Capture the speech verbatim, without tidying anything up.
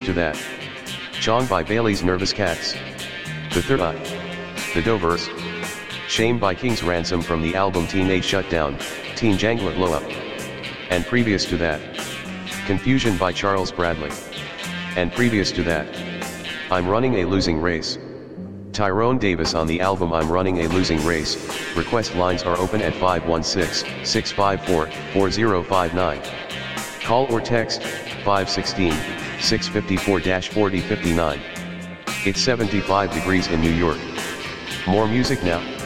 to that. Chong by Bailey's Nervous Cats. The Third Eye. The Dovers. Shame by King's Ransom from the album Teenage Shutdown, Teen Jangler Blow Up. And previous to that. Confusion by Charles Bradley. And previous to that. I'm Running a Losing Race. Tyrone Davis on the album I'm Running a Losing Race. Request lines are open at five one six, six five four, four zero five nine. Call or text five one six, six five four, four zero five nine. It's seventy-five degrees in New York. More music now.